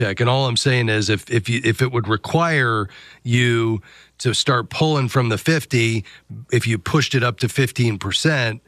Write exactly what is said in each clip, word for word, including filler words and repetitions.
And all I'm saying is if if you if it would require you to start pulling from the fifty, if you pushed it up to fifteen percent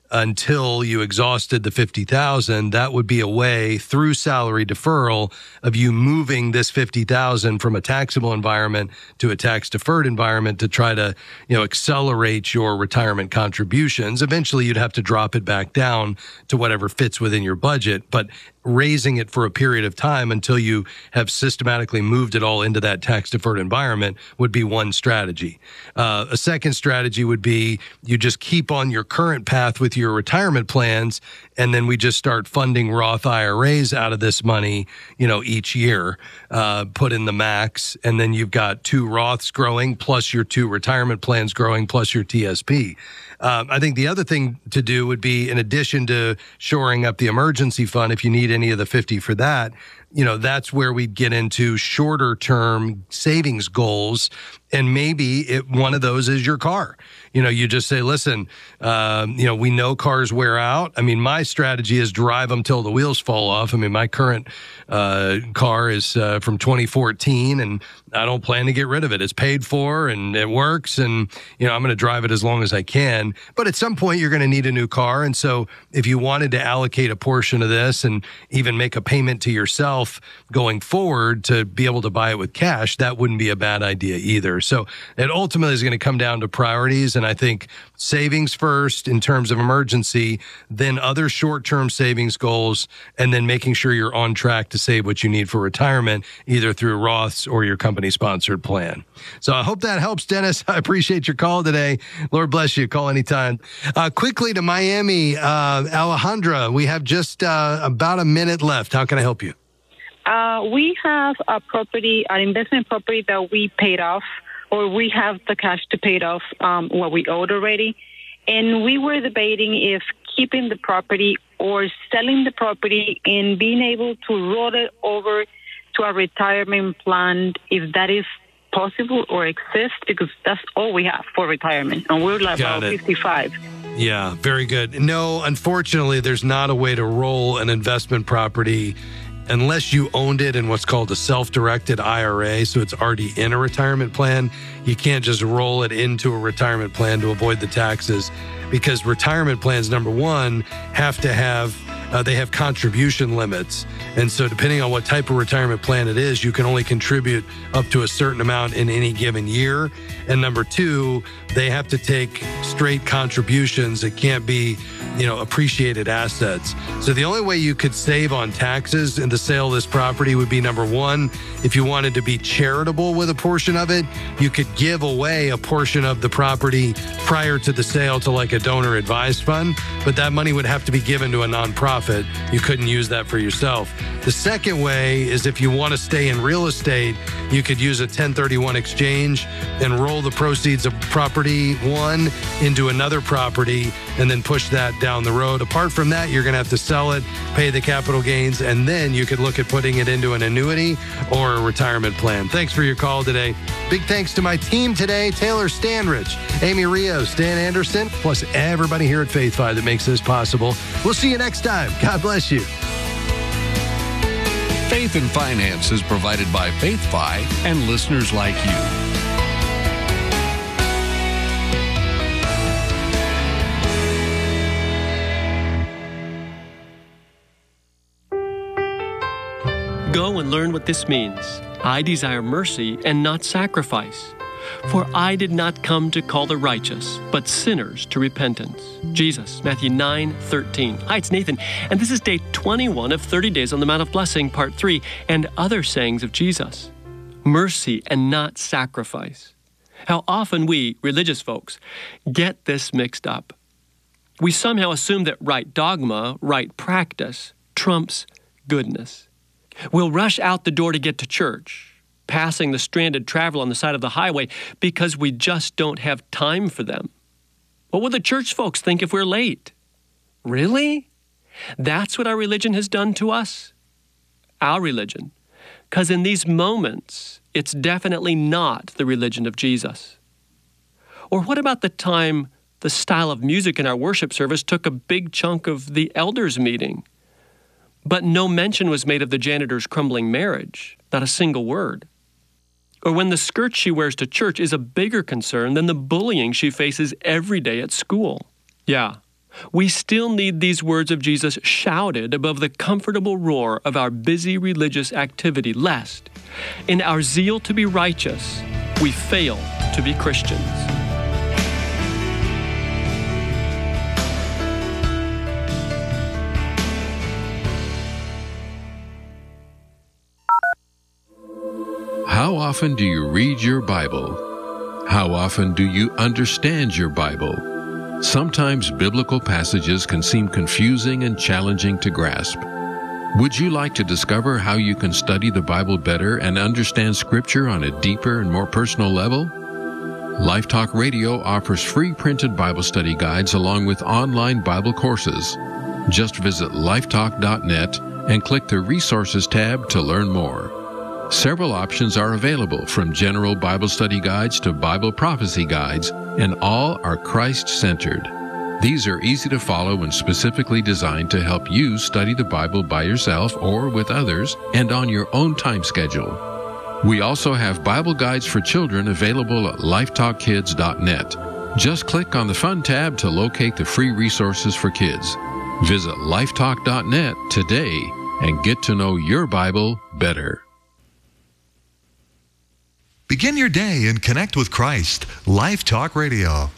until you exhausted the fifty thousand, that would be a way through salary deferral of you moving this fifty thousand from a taxable environment to a tax deferred environment to try to, you know, accelerate your retirement contributions. Eventually you'd have to drop it back down to whatever fits within your budget, but raising it for a period of time until you have systematically moved it all into that tax-deferred environment would be one strategy. Uh, a second strategy would be you just keep on your current path with your retirement plans, and then we just start funding Roth I R As out of this money, you know, each year, uh, put in the max, and then you've got two Roths growing, plus your two retirement plans growing, plus your T S P. Um, I think the other thing to do would be, in addition to shoring up the emergency fund, if you need any of the fifty for that, you know, that's where we'd get into shorter term savings goals. And maybe it, one of those is your car. You know, you just say, listen, um, you know, we know cars wear out. I mean, my strategy is drive them till the wheels fall off. I mean, my current uh, car is uh, from twenty fourteen, and I don't plan to get rid of it. It's paid for and it works. And, you know, I'm going to drive it as long as I can. But at some point, you're going to need a new car. And so if you wanted to allocate a portion of this and even make a payment to yourself going forward to be able to buy it with cash, that wouldn't be a bad idea either. So it ultimately is going to come down to priorities. And I think savings first in terms of emergency, then other short-term savings goals, and then making sure you're on track to save what you need for retirement, either through Roths or your company-sponsored plan. So I hope that helps, Dennis. I appreciate your call today. Lord bless you. Call anytime. Uh, quickly to Miami, uh, Alejandra, we have just uh, about a minute left. How can I help you? Uh, we have a property, an investment property that we paid off, or we have the cash to pay it off um, what we owed already. And we were debating if keeping the property or selling the property and being able to roll it over to a retirement plan, if that is possible or exists, because that's all we have for retirement. And we're like about fifty-five. Yeah, very good. No, unfortunately, there's not a way to roll an investment property unless you owned it in what's called a self-directed I R A, so it's already in a retirement plan. You can't just roll it into a retirement plan to avoid the taxes, because retirement plans, number one, have to have, uh, they have contribution limits. And so depending on what type of retirement plan it is, you can only contribute up to a certain amount in any given year. And number two, they have to take straight contributions. It can't be, you know, appreciated assets. So the only way you could save on taxes in the sale of this property would be, number one, if you wanted to be charitable with a portion of it, you could give away a portion of the property prior to the sale to like a donor advised fund, but that money would have to be given to a nonprofit. You couldn't use that for yourself. The second way is if you want to stay in real estate, you could use a ten thirty-one exchange and roll the proceeds of property one into another property and then push that down the road. Apart from that, you're going to have to sell it, pay the capital gains, and then you could look at putting it into an annuity or a retirement plan. Thanks for your call today. Big thanks to my team today, Taylor Stanrich, Amy Rios, Dan Anderson, plus everybody here at FaithFi that makes this possible. We'll see you next time. God bless you. Faith and Finance is provided by FaithFi and listeners like you. Go and learn what this means. I desire mercy and not sacrifice. For I did not come to call the righteous, but sinners to repentance. Jesus, Matthew nine thirteen. Hi, it's Nathan, and this is day twenty-one of thirty Days on the Mount of Blessing, part three, and other sayings of Jesus. Mercy and not sacrifice. How often we, religious folks, get this mixed up. We somehow assume that right dogma, right practice, trumps goodness. We'll rush out the door to get to church, passing the stranded traveler on the side of the highway because we just don't have time for them. What will the church folks think if we're late? Really? That's what our religion has done to us? Our religion. Because in these moments, it's definitely not the religion of Jesus. Or what about the time the style of music in our worship service took a big chunk of the elders' meeting? But no mention was made of the janitor's crumbling marriage, not a single word. Or when the skirt she wears to church is a bigger concern than the bullying she faces every day at school. Yeah, we still need these words of Jesus shouted above the comfortable roar of our busy religious activity, lest, in our zeal to be righteous, we fail to be Christians. How often do you read your Bible? How often do you understand your Bible? Sometimes biblical passages can seem confusing and challenging to grasp. Would you like to discover how you can study the Bible better and understand Scripture on a deeper and more personal level? Life Talk Radio offers free printed Bible study guides along with online Bible courses. Just visit lifetalk dot net and click the Resources tab to learn more. Several options are available, from general Bible study guides to Bible prophecy guides, and all are Christ-centered. These are easy to follow and specifically designed to help you study the Bible by yourself or with others and on your own time schedule. We also have Bible guides for children available at lifetalk kids dot net. Just click on the Fun tab to locate the free resources for kids. Visit lifetalk dot net today and get to know your Bible better. Begin your day and connect with Christ. Life Talk Radio.